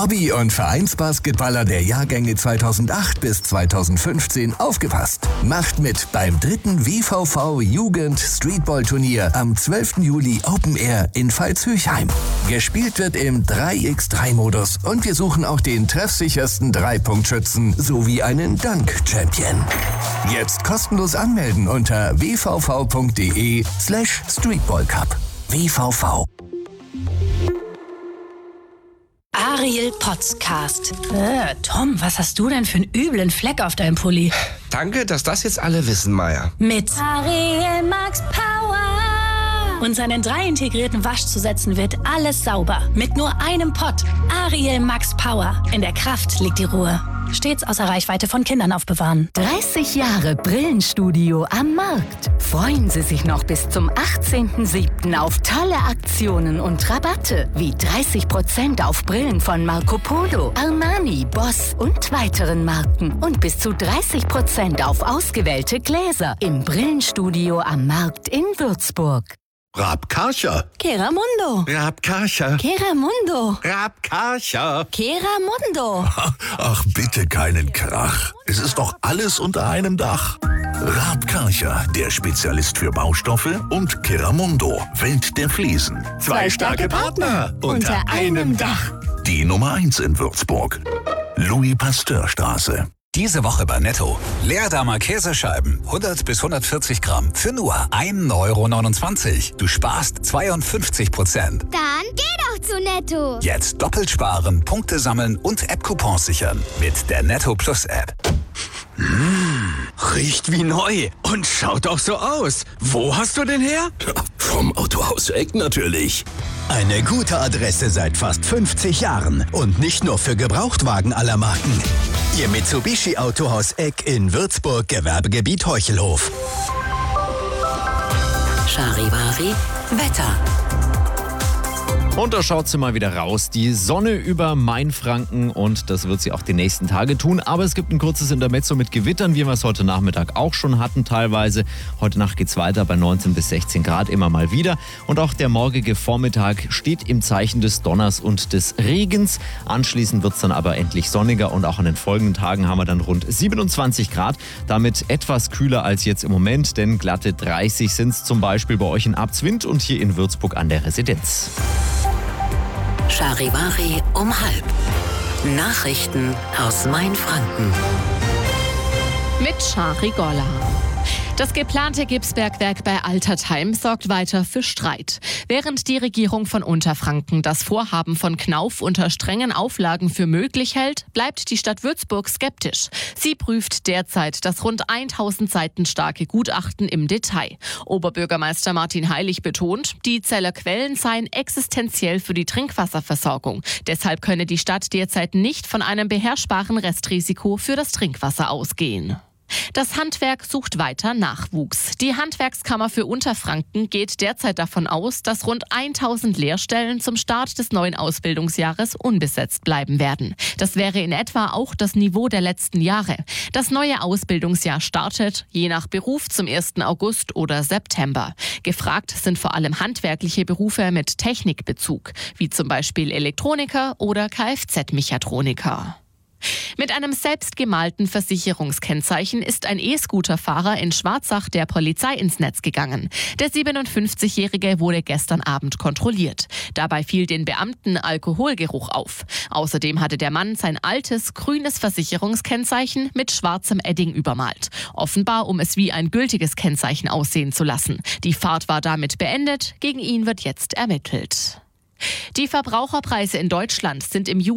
Hobby- und Vereinsbasketballer der Jahrgänge 2008 bis 2015 aufgepasst. Macht mit beim 3. WVV Jugend Streetball-Turnier am 12. Juli Open Air in Pfalz-Höchheim. Gespielt wird im 3x3-Modus und wir suchen auch den treffsichersten Dreipunktschützen sowie einen Dunk-Champion. Jetzt kostenlos anmelden unter wvv.de/Streetballcup. WVV. Ariel Podcast. Tom, was hast du denn für einen üblen Fleck auf deinem Pulli? Danke, dass das jetzt alle wissen, Maya. Mit Ariel Max Power. Und seinen 3 integrierten Waschzusätzen wird alles sauber. Mit nur einem Pott. Ariel Max Power. In der Kraft liegt die Ruhe. Stets außer Reichweite von Kindern aufbewahren. 30 Jahre Brillenstudio am Markt. Freuen Sie sich noch bis zum 18.07. auf tolle Aktionen und Rabatte, wie 30% auf Brillen von Marco Polo, Armani, Boss und weiteren Marken und bis zu 30% auf ausgewählte Gläser im Brillenstudio am Markt in Würzburg. Rabkarcher. Keramundo. Rabkarcher. Keramundo. Rabkarcher. Keramundo. Ach, bitte keinen Krach. Es ist doch alles unter einem Dach. Rabkarcher, der Spezialist für Baustoffe, und Keramundo, Welt der Fliesen. 2 starke Partner unter einem Dach. Die Nummer 1 in Würzburg. Louis-Pasteur-Straße. Diese Woche bei Netto. Leerdammer Käsescheiben, 100 bis 140 Gramm, für nur 1,29 €. Du sparst 52%. Dann geh doch zu Netto. Jetzt doppelt sparen, Punkte sammeln und App-Coupons sichern mit der Netto Plus App. Riecht wie neu und schaut auch so aus. Wo hast du den her? Vom Autohaus Eck natürlich. Eine gute Adresse seit fast 50 Jahren und nicht nur für Gebrauchtwagen aller Marken. Ihr Mitsubishi Autohaus Eck in Würzburg, Gewerbegebiet Heuchelhof. Charivari Wetter. Und da schaut sie mal wieder raus. Die Sonne über Mainfranken und das wird sie auch die nächsten Tage tun. Aber es gibt ein kurzes Intermezzo mit Gewittern, wie wir es heute Nachmittag auch schon hatten teilweise. Heute Nacht geht es weiter bei 19 bis 16 Grad immer mal wieder. Und auch der morgige Vormittag steht im Zeichen des Donners und des Regens. Anschließend wird es dann aber endlich sonniger und auch an den folgenden Tagen haben wir dann rund 27 Grad. Damit etwas kühler als jetzt im Moment, denn glatte 30 sind es zum Beispiel bei euch in Abzwind und hier in Würzburg an der Residenz. Charivari um 12:30. Nachrichten aus Mainfranken. Mit Shari Golla. Das geplante Gipsbergwerk bei Altertheim sorgt weiter für Streit. Während die Regierung von Unterfranken das Vorhaben von Knauf unter strengen Auflagen für möglich hält, bleibt die Stadt Würzburg skeptisch. Sie prüft derzeit das rund 1000 Seiten starke Gutachten im Detail. Oberbürgermeister Martin Heilig betont, die Zeller Quellen seien existenziell für die Trinkwasserversorgung. Deshalb könne die Stadt derzeit nicht von einem beherrschbaren Restrisiko für das Trinkwasser ausgehen. Das Handwerk sucht weiter Nachwuchs. Die Handwerkskammer für Unterfranken geht derzeit davon aus, dass rund 1000 Lehrstellen zum Start des neuen Ausbildungsjahres unbesetzt bleiben werden. Das wäre in etwa auch das Niveau der letzten Jahre. Das neue Ausbildungsjahr startet, je nach Beruf, zum 1. August oder September. Gefragt sind vor allem handwerkliche Berufe mit Technikbezug, wie zum Beispiel Elektroniker oder Kfz-Mechatroniker. Mit einem selbstgemalten Versicherungskennzeichen ist ein E-Scooter-Fahrer in Schwarzach der Polizei ins Netz gegangen. Der 57-Jährige wurde gestern Abend kontrolliert. Dabei fiel den Beamten Alkoholgeruch auf. Außerdem hatte der Mann sein altes, grünes Versicherungskennzeichen mit schwarzem Edding übermalt. Offenbar, um es wie ein gültiges Kennzeichen aussehen zu lassen. Die Fahrt war damit beendet. Gegen ihn wird jetzt ermittelt. Die Verbraucherpreise in Deutschland sind im Juli